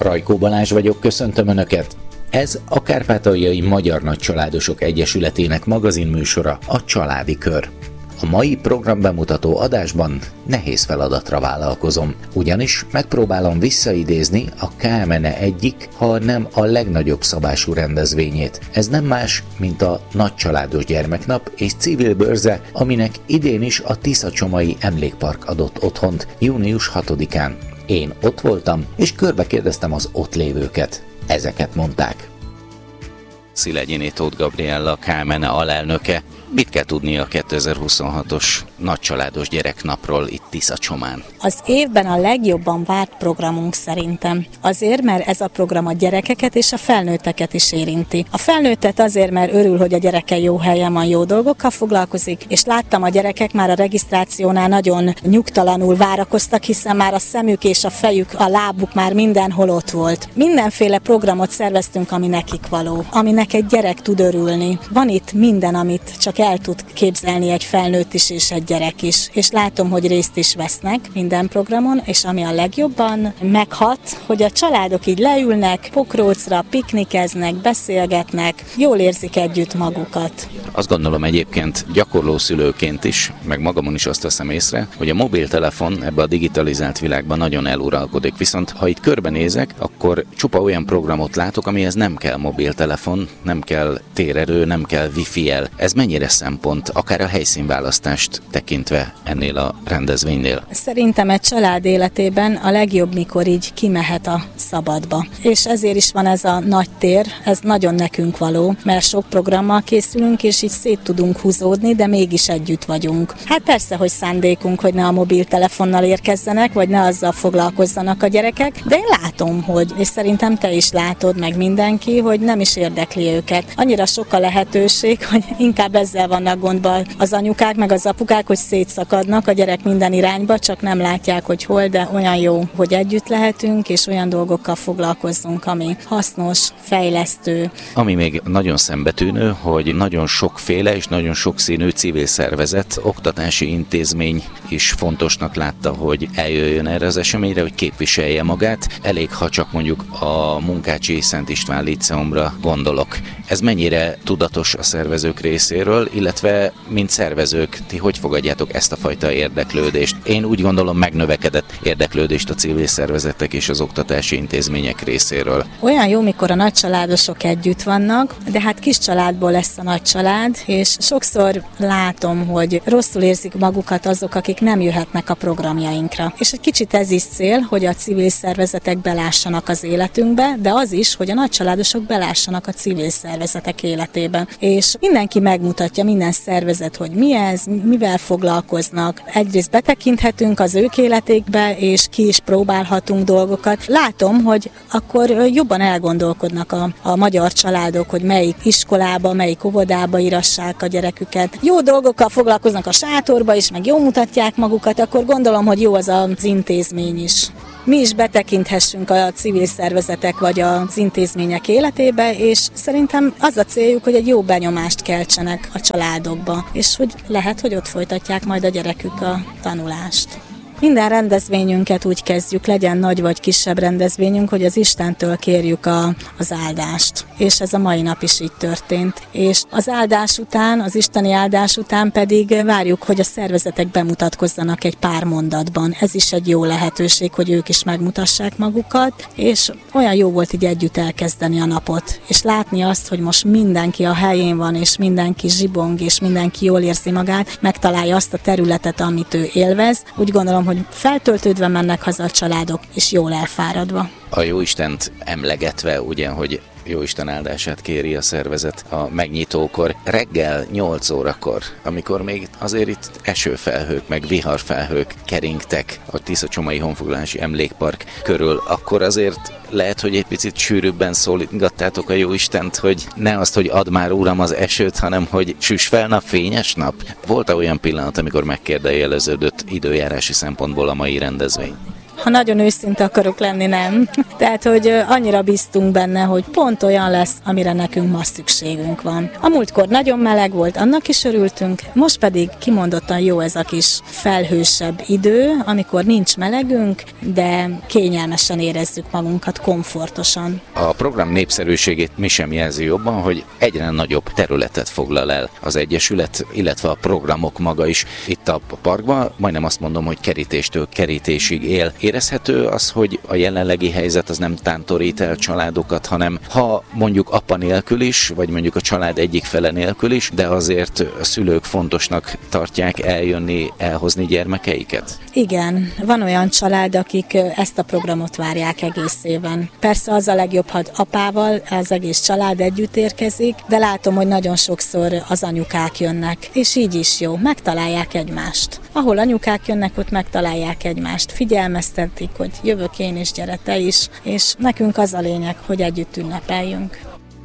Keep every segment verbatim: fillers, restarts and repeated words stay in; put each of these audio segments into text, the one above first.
Rajkó Balázs vagyok, köszöntöm Önöket! Ez a Kárpátaljai Magyar Nagycsaládosok Egyesületének magazinműsora, a Családi Kör. A mai programbemutató adásban nehéz feladatra vállalkozom, ugyanis megpróbálom visszaidézni a ká em en e egyik, ha nem a legnagyobb szabású rendezvényét. Ez nem más, mint a Nagycsaládos Gyermeknap és Civil Bőrze, aminek idén is a Tiszacsomai Emlékpark adott otthont június hatodikán. Én ott voltam, és körbe kérdeztem az ott lévőket. Ezeket mondták. Szilegyiné Tóth Gabriella, a ká em en e alelnöke. Mit kell tudni a kétezer-huszonhatos Nagycsaládos Gyereknapról itt Tiszacsomán? Az évben a legjobban várt programunk szerintem. Azért, mert ez a program a gyerekeket és a felnőtteket is érinti. A felnőttet azért, mert örül, hogy a gyereke jó helyen van, jó dolgokkal foglalkozik, és láttam, a gyerekek már a regisztrációnál nagyon nyugtalanul várakoztak, hiszen már a szemük és a fejük, a lábuk már mindenhol ott volt. Mindenféle programot szerveztünk, ami nekik való, aminek egy gyerek tud örülni. Van itt minden, amit csak el tud képzelni egy felnőtt is és egy gyerek is. És látom, hogy részt is vesznek minden programon, és ami a legjobban meghat, hogy a családok így leülnek, pokrócra, piknikeznek, beszélgetnek, jól érzik együtt magukat. Azt gondolom egyébként gyakorló szülőként is, meg magamon is azt veszem észre, hogy a mobiltelefon ebbe a digitalizált világban nagyon eluralkodik. Viszont ha itt körbenézek, akkor csupa olyan programot látok, amihez nem kell mobiltelefon, nem kell térerő, nem kell wifi-jel. Ez mennyire szempont, akár a helyszínválasztást tekintve ennél a rendezvénynél? Szerintem egy család életében a legjobb, mikor így kimehet a szabadba. És ezért is van ez a nagy tér, ez nagyon nekünk való, mert sok programmal készülünk, és így szét tudunk húzódni, de mégis együtt vagyunk. Hát persze, hogy szándékunk, hogy ne a mobiltelefonnal érkezzenek, vagy ne azzal foglalkozzanak a gyerekek, de én látom, hogy, és szerintem te is látod, meg mindenki, hogy nem is érdekli őket. Annyira sok a lehetőség, hogy inkább ezzel vannak gondban az anyukák, meg az apukák, hogy szétszakadnak a gyerek minden irányba, csak nem látják, hogy hol, de olyan jó, hogy együtt lehetünk, és olyan dolgokkal foglalkozzunk, ami hasznos, fejlesztő. Ami még nagyon szembetűnő, hogy nagyon sokféle és nagyon sokszínű civil szervezet, oktatási intézmény is fontosnak látta, hogy eljöjjön erre az eseményre, hogy képviselje magát. Elég, ha csak mondjuk a Munkácsi Szent István Líceumra gondolok. Ez mennyire tudatos a szervezők részéről, illetve mint szervezők, ti hogy fogadjátok ezt a fajta érdeklődést? Én úgy gondolom, megnövekedett érdeklődést a civil szervezetek és az oktatási intézmények részéről. Olyan jó, mikor a nagycsaládosok együtt vannak, de hát kis családból lesz a nagy család, és sokszor látom, hogy rosszul érzik magukat azok, akik nem jöhetnek a programjainkra. És egy kicsit ez is cél, hogy a civil szervezetek belássanak az életünkbe, de az is, hogy a nagycsaládosok belássanak a civil szervezetek életébe. És mindenki megmutatja, minden szervezet, hogy mi ez, mivel foglalkoznak. Egyrészt betekinthetünk az ők életékbe, és ki is próbálhatunk dolgokat. Látom, hogy akkor jobban elgondolkodnak a, a magyar családok, hogy melyik iskolába, melyik óvodába írassák a gyereküket. Jó dolgokkal foglalkoznak a sátorba is, meg jól mutatják magukat, akkor gondolom, hogy jó az az intézmény is. Mi is betekinthessünk a civil szervezetek vagy az intézmények életébe, és szerintem az a céljuk, hogy egy jó benyomást keltsenek a családokba, és hogy lehet, hogy ott folytatják majd a gyerekük a tanulást. Minden rendezvényünket úgy kezdjük, legyen nagy vagy kisebb rendezvényünk, hogy az Istentől kérjük a, az áldást. És ez a mai nap is így történt. És az áldás után, az isteni áldás után pedig várjuk, hogy a szervezetek bemutatkozzanak egy pár mondatban. Ez is egy jó lehetőség, hogy ők is megmutassák magukat, és olyan jó volt így együtt elkezdeni a napot. És látni azt, hogy most mindenki a helyén van, és mindenki zsibong, és mindenki jól érzi magát, megtalálja azt a területet, amit ő élvez. Úgy gondolom, hogy feltöltődve mennek haza a családok, és jól elfáradva. A Jóistent emlegetve, ugye, hogy Jóisten áldását kéri a szervezet a megnyitókor, reggel nyolc órakor, amikor még azért itt esőfelhők, meg viharfelhők keringtek a Tiszacsomai Honfoglalási Emlékpark körül, akkor azért lehet, hogy egy picit sűrűbben szólítgattátok a Jóistent, hogy ne azt, hogy add már Uram az esőt, hanem hogy süss fel nap, fényes nap. Volt olyan pillanat, amikor megkérdőjeleződött időjárási szempontból a mai rendezvény? Ha nagyon őszinte akarok lenni, nem. Tehát, hogy annyira bíztunk benne, hogy pont olyan lesz, amire nekünk ma szükségünk van. A múltkor nagyon meleg volt, annak is örültünk, most pedig kimondottan jó ez a kis felhősebb idő, amikor nincs melegünk, de kényelmesen érezzük magunkat, komfortosan. A program népszerűségét mi sem jelzi jobban, hogy egyre nagyobb területet foglal el az Egyesület, illetve a programok maga is. Itt a parkban majdnem azt mondom, hogy kerítéstől kerítésig él. Érezhető az, hogy a jelenlegi helyzet az nem tántorít el családokat, hanem ha mondjuk apa nélkül is, vagy mondjuk a család egyik fele nélkül is, de azért a szülők fontosnak tartják eljönni, elhozni gyermekeiket? Igen, van olyan család, akik ezt a programot várják egész éven. Persze az a legjobb, ha apával az egész család együtt érkezik, de látom, hogy nagyon sokszor az anyukák jönnek, és így is jó, megtalálják egymást. Ahol anyukák jönnek, ott megtalálják egymást, figyelmeztetik, hogy jövök én is, gyere te is, és nekünk az a lényeg, hogy együtt ünnepeljünk.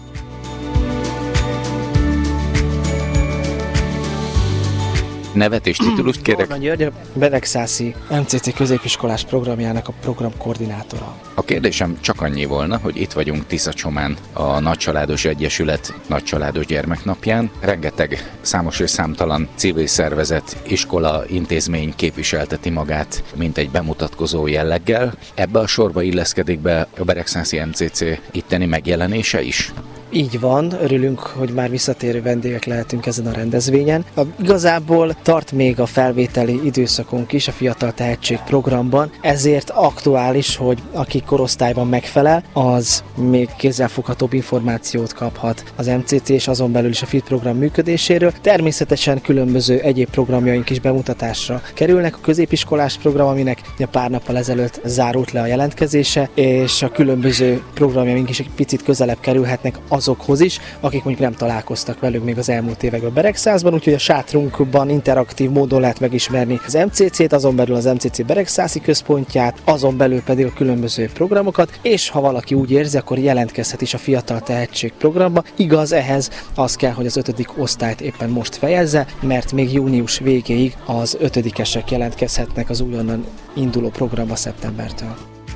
Nevet és titulust kérek. Orman György, a Beregszászi em cé cé középiskolás programjának a programkoordinátora. A kérdésem csak annyi volna, hogy itt vagyunk Tiszacsomán, a Nagycsaládos Egyesület Nagycsaládos Gyermeknapján. Rengeteg számos és számtalan civil szervezet, iskola, intézmény képviselteti magát, mint egy bemutatkozó jelleggel. Ebbe a sorba illeszkedik be a Beregszászi em cé cé itteni megjelenése is? Így van, örülünk, hogy már visszatérő vendégek lehetünk ezen a rendezvényen. A, igazából tart még a felvételi időszakunk is a Fiatal Tehetség programban, ezért aktuális, hogy aki korosztályban megfelel, az még kézzelfoghatóbb információt kaphat az em cé cé és azon belül is a FIT program működéséről. Természetesen különböző egyéb programjaink is bemutatásra kerülnek. A középiskolás program, aminek pár nappal ezelőtt zárult le a jelentkezése, és a különböző programjaink is egy picit közelebb kerülhetnek azokhoz is, akik mondjuk nem találkoztak velük még az elmúlt években Beregszászban, úgyhogy a sátrunkban interaktív módon lehet megismerni az em cé cét, azon belül az em cé cé Beregszászi központját, azon belül pedig a különböző programokat, és ha valaki úgy érzi, akkor jelentkezhet is a Fiatal Tehetség programba. Igaz, ehhez az kell, hogy az ötödik osztályt éppen most fejezze, mert még június végéig az ötödikesek jelentkezhetnek az újonnan induló programba szeptembertől.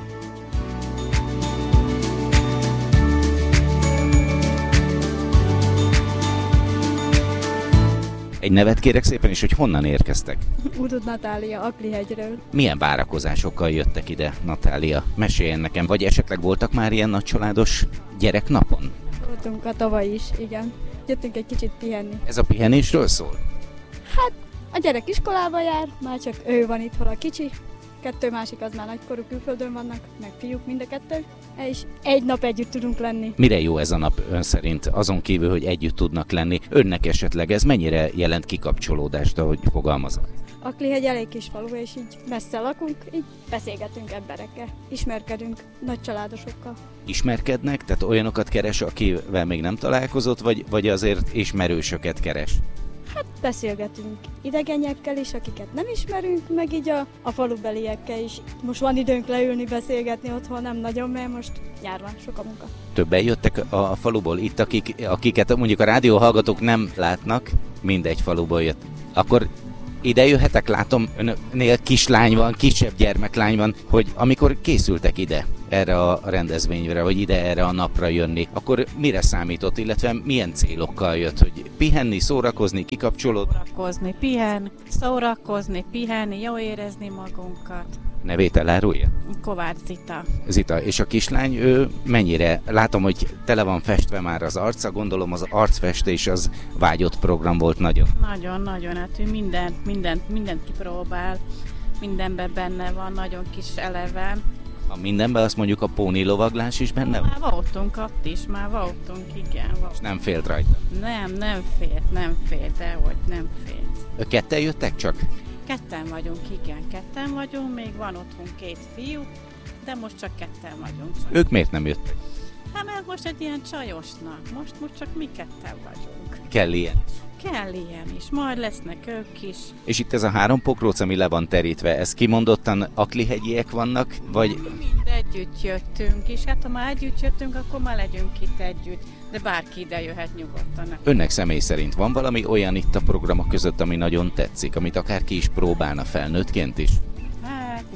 Egy nevet kérek szépen is, hogy honnan érkeztek? Udod Natália, Aklihegyről. Milyen várakozásokkal jöttek ide, Natália? Meséljen nekem, vagy esetleg voltak már ilyen nagycsaládos gyereknapon? Voltunk a tavaly is, igen. Jöttünk egy kicsit pihenni. Ez a pihenésről szól? Hát, a gyerek iskolába jár, már csak ő van itthon a kicsi. Kettő másik az már nagykorú külföldön vannak, meg fiúk mind a kettő, és egy nap együtt tudunk lenni. Mire jó ez a nap ön szerint, azon kívül, hogy együtt tudnak lenni? Önnek esetleg ez mennyire jelent kikapcsolódást, ahogy fogalmazom? Aklihegy elég kis falu, és így messze lakunk, így beszélgetünk emberekkel, ismerkedünk nagy családosokkal. Ismerkednek? Tehát olyanokat keres, akivel még nem találkozott, vagy, vagy azért ismerősöket keres? Hát beszélgetünk idegenekkel is, akiket nem ismerünk, meg így a, a falubeliekkel is. Most van időnk leülni, beszélgetni otthon, nem nagyon, mert most nyár van, sok a munka. Többen jöttek a faluból itt, akik, akiket mondjuk a rádióhallgatók nem látnak, mindegy faluból jött. Akkor ide jöhetek, látom, önnél kislány van, kisebb gyermeklány van, hogy amikor készültek ide erre a rendezvényre, vagy ide erre a napra jönni, akkor mire számított, illetve milyen célokkal jött, hogy pihenni, szórakozni, kikapcsolódni? Szórakozni, pihen, szórakozni, pihenni, jó érezni magunkat. Nevét elárulja? Kovács Zita. Zita, és a kislány, ő mennyire? Látom, hogy tele van festve már az arca, gondolom az arcfestés az vágyott program volt nagyon. Nagyon-nagyon, hát ő mindent, mindent, mindent kipróbál, mindenben benne van, nagyon kis eleven. A mindenben azt mondjuk a póni lovaglás is benne van? Már voltunk ott is, már voltunk, igen. Voltunk. És nem félt rajta? Nem, nem félt, nem félt, dehogy nem félt. Ketten jöttek csak? Ketten vagyunk, igen, ketten vagyunk, még van otthon két fiú, de most csak ketten vagyunk. Csak. Ők miért nem jöttek? Hát mert most egy ilyen csajosnak, most, most csak mi ketten vagyunk. Kell ilyen? Kell ilyen is, majd lesznek ők is. És itt ez a három pokróc, ami le van terítve, ez kimondottan aklihegyiek vannak, vagy... Mind együtt jöttünk, és hát ha már együtt jöttünk, akkor már legyünk itt együtt. De bárki ide jöhet nyugodtan. Önnek személy szerint van valami olyan itt a programok között, ami nagyon tetszik, amit akár ki is próbálna felnőttként is? Hát nem tudom.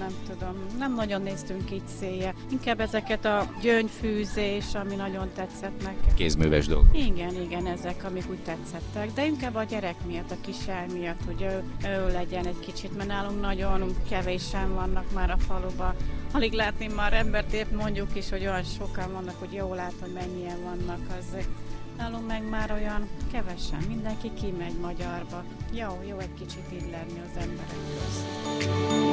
tudom, nem nagyon néztünk így széje. Inkább ezeket a gyöngyfűzés, ami nagyon tetszett nekem. Kézműves dolgok. Igen, igen, ezek, amik úgy tetszettek, de inkább a gyerek miatt, a kislány miatt, hogy ő, ő legyen egy kicsit, mert nálunk nagyon kevésen vannak már a faluban. Alig látni már embert, épp mondjuk is, hogy olyan sokan vannak, hogy jól lát, hogy mennyien vannak, az nálunk meg már olyan kevesen, mindenki kimegy magyarba. Jó, jó egy kicsit így lenni az emberek közt.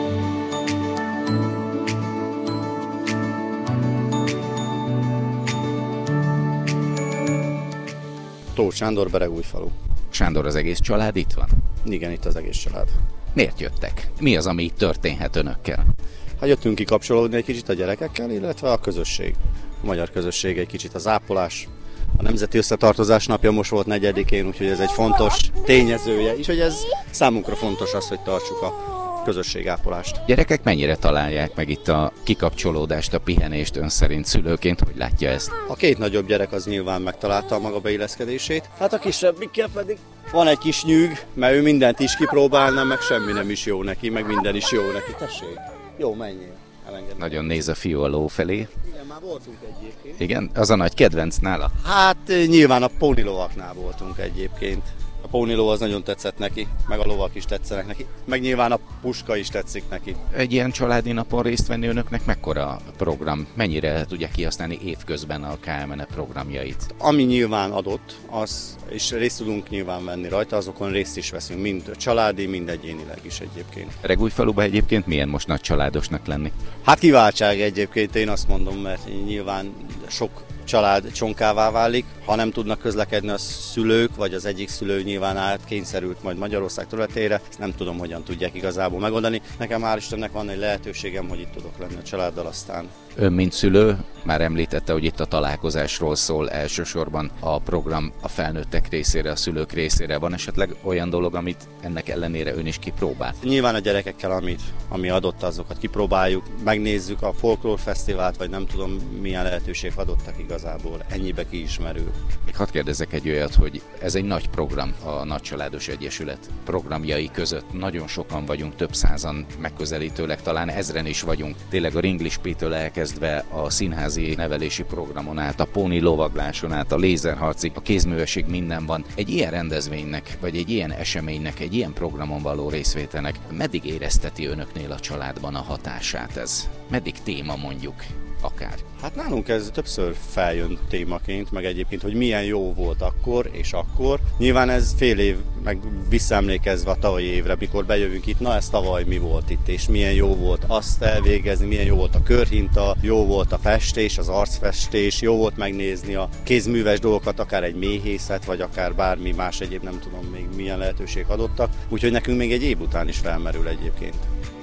Tóth Sándor, Beregújfalu. Sándor, az egész család itt van? Igen, itt az egész család. Miért jöttek? Mi az, ami itt történhet önökkel? Hát jöttünk kikapcsolódni egy kicsit a gyerekekkel, illetve a közösség. A magyar közösség egy kicsit az ápolás. A Nemzeti Összetartozás napja most volt negyedikén, úgyhogy ez egy fontos tényezője. És hogy ez számunkra fontos az, hogy tartsuk a közösségápolást. Gyerekek mennyire találják meg itt a kikapcsolódást, a pihenést ön szerint szülőként? Hogy látja ezt? A két nagyobb gyerek az nyilván megtalálta a maga beilleszkedését. Hát a kisebbikkel pedig van egy kis nyűg, mert ő mindent is kipróbálna, meg semmi nem is jó neki, meg minden is jó neki. Tessék, jó, menjél. Elengedem. Nagyon néz a fiú a ló felé. Igen, már voltunk egyébként. Igen, az a nagy kedvenc nála. Hát nyilván a pónilovaknál voltunk egyébként. A póniló az nagyon tetszett neki, meg a lovak is tetszenek neki, meg nyilván a puska is tetszik neki. Egy ilyen családi napon részt venni önöknek mekkora program? Mennyire tudják kihasználni évközben a ká em en e programjait? Ami nyilván adott, az, és részt tudunk nyilván venni rajta, azokon részt is veszünk, mind családi, mind egyénileg is egyébként. Beregújfaluban egyébként milyen most nagy családosnak lenni? Hát kiváltság egyébként, én azt mondom, mert nyilván sok család csonkává válik, ha nem tudnak közlekedni a szülők, vagy az egyik szülő nyilván átkényszerült majd Magyarország területére, ezt nem tudom, hogyan tudják igazából megoldani. Nekem hál' Istennek van egy lehetőségem, hogy itt tudok lenni a családdal, aztán. Ön, mint szülő, már említette, hogy itt a találkozásról szól elsősorban a program a felnőttek részére, a szülők részére. Van esetleg olyan dolog, amit ennek ellenére ön is kipróbál? Nyilván a gyerekekkel, amit, ami adott, azokat kipróbáljuk, megnézzük a folklórfesztivált, vagy nem tudom, milyen lehetőségek adottak igazából. Ennyibe kiismerül. Még hadd kérdezzek egy olyat, hogy ez egy nagy program, a Nagycsaládos Egyesület programjai között. Nagyon sokan vagyunk, több százan megközelítőleg, talán ezren is vagyunk. Tényleg a ringlispétől elkezdve a színházi nevelési programon át, a póni lovagláson át, a lézerharcig, a kézművesség, minden van. Egy ilyen rendezvénynek, vagy egy ilyen eseménynek, egy ilyen programon való részvételnek meddig érezteti önöknél a családban a hatását ez? Meddig téma mondjuk? Akár. Hát nálunk ez többször feljön témaként, meg egyébként, hogy milyen jó volt akkor és akkor. Nyilván ez fél év, meg visszaemlékezve a tavalyi évre, mikor bejövünk itt, na ez tavaly mi volt itt, és milyen jó volt azt elvégezni, milyen jó volt a körhinta, jó volt a festés, az arcfestés, jó volt megnézni a kézműves dolgokat, akár egy méhészet, vagy akár bármi más egyéb, nem tudom még milyen lehetőség adottak. Úgyhogy nekünk még egy év után is felmerül egyébként.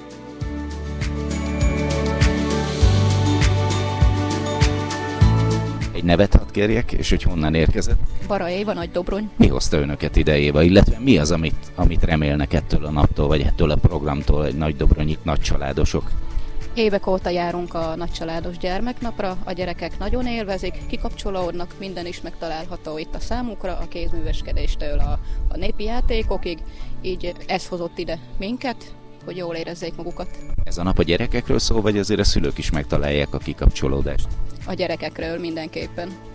Egy nevet hadd kérjek, és hogy honnan érkezett? Bara Éva, Nagydobrony. Mi hozta önöket ide, Éva, illetve mi az, amit, amit remélnek ettől a naptól, vagy ettől a programtól, egy nagydobronyi nagycsaládosok? Évek óta járunk a nagycsaládos gyermeknapra, a gyerekek nagyon élvezik, kikapcsolódnak, minden is megtalálható itt a számukra, a kézműveskedéstől a, a népi játékokig, így ez hozott ide minket, hogy jól érezzék magukat. Ez a nap a gyerekekről szól, vagy azért a szülők is megtalálják a kikapcsolódást? A gyerekekről mindenképpen.